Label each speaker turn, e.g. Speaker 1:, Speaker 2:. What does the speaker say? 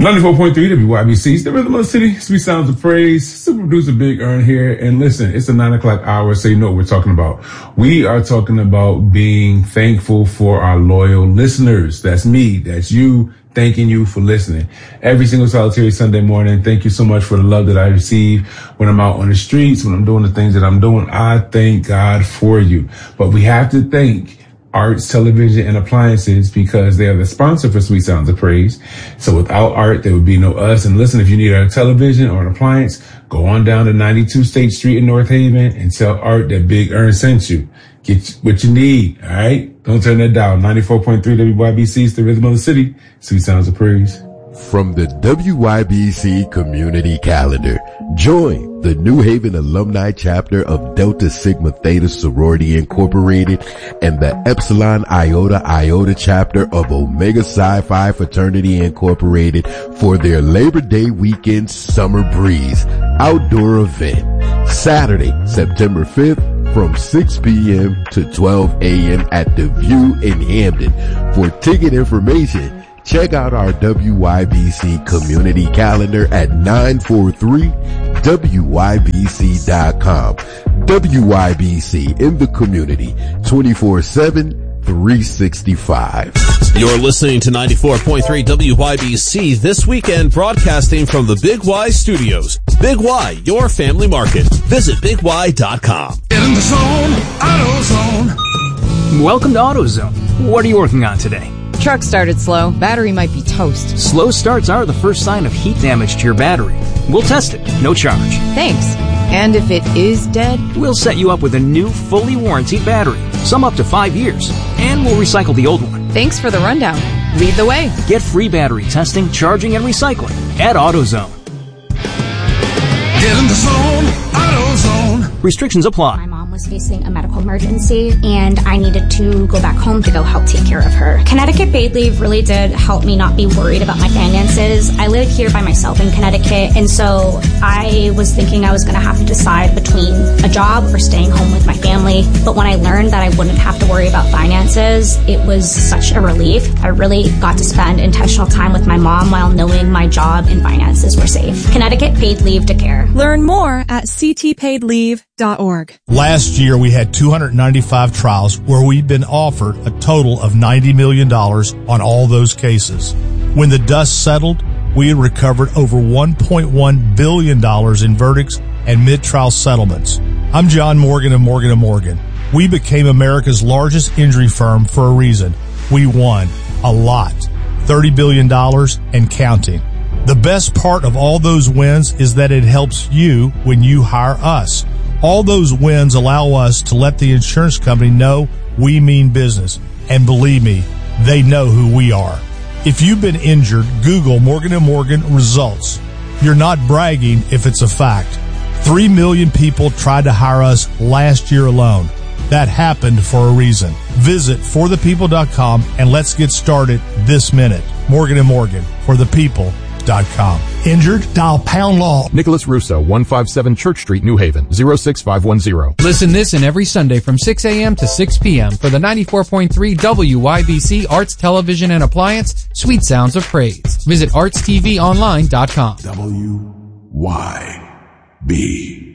Speaker 1: 94.3 WYBC, it's the Rhythm of the City, Sweet Sounds of Praise, super producer Big Earn here. And listen, it's the 9 o'clock hour, so you know what we're talking about. We are talking about being thankful for our loyal listeners. That's me, that's you, thanking you for listening. Every single solitary Sunday morning, thank you so much for the love that I receive when I'm out on the streets, when I'm doing the things that I'm doing. I thank God for you. But we have to thank Arts, Television, and Appliances because they are the sponsor for Sweet Sounds of Praise. So without Art, there would be no us. And listen, if you need a television or an appliance, go on down to 92 State Street in North Haven and tell Art that Big Earn sent you. Get what you need, all right? Don't turn that down. 94.3 WYBC is the Rhythm of the City. Sweet Sounds of Praise.
Speaker 2: From the WYBC Community Calendar, join the New Haven Alumni Chapter of Delta Sigma Theta Sorority Incorporated and the Epsilon Iota Iota Chapter of Omega Psi Phi Fraternity Incorporated for their Labor Day weekend Summer Breeze outdoor event. Saturday, September 5th from 6 p.m. to 12 a.m. at The View in Hampden. For ticket information, check out our WYBC community calendar at 943wybc.com. WYBC in the community, 24/7, 365.
Speaker 3: You're listening to 94.3 WYBC this weekend, broadcasting from the Big Y Studios. Big Y, your family market. Visit BigY.com.
Speaker 4: Get in the zone, AutoZone.
Speaker 5: Welcome to AutoZone. What are you working on today?
Speaker 6: Truck started slow. Battery might be toast.
Speaker 5: Slow starts are the first sign of heat damage to your battery. We'll test it, no charge.
Speaker 6: Thanks. And if it is dead?
Speaker 5: We'll set you up with a new, fully warranted battery, some up to 5 years, and we'll recycle the old one.
Speaker 6: Thanks for the rundown. Lead the way.
Speaker 5: Get free battery testing, charging, and recycling at AutoZone.
Speaker 4: Get in the zone, AutoZone.
Speaker 5: Restrictions apply.
Speaker 7: My mom was facing a medical emergency and I needed to go back home to go help take care of her. Connecticut paid leave really did help me not be worried about my finances. I live here by myself in Connecticut, and so I was thinking I was going to have to decide between a job or staying home with my family. But when I learned that I wouldn't have to worry about finances, it was such a relief. I really got to spend intentional time with my mom while knowing my job and finances were safe. Connecticut paid leave to care.
Speaker 8: Learn more at ctpaidleave.org.
Speaker 9: Last year, we had 295 trials where we'd been offered a total of $90 million on all those cases. When the dust settled, we had recovered over $1.1 billion in verdicts and mid-trial settlements. I'm John Morgan of Morgan & Morgan. We became America's largest injury firm for a reason. We won a lot, $30 billion and counting. The best part of all those wins is that it helps you when you hire us. All those wins allow us to let the insurance company know we mean business. And believe me, they know who we are. If you've been injured, Google Morgan & Morgan results. You're not bragging if it's a fact. 3 million people tried to hire us last year alone. That happened for a reason. Visit forthepeople.com and let's get started this minute. Morgan & Morgan, for the people. Injured? Dial pound law.
Speaker 10: Nicholas Russo, 157 Church Street, New Haven, 06510.
Speaker 11: Listen this and every Sunday from 6 a.m. to 6 p.m. for the 94.3 WYBC Arts, Television, and Appliance Sweet Sounds of Praise. Visit artstvonline.com.
Speaker 4: WYB.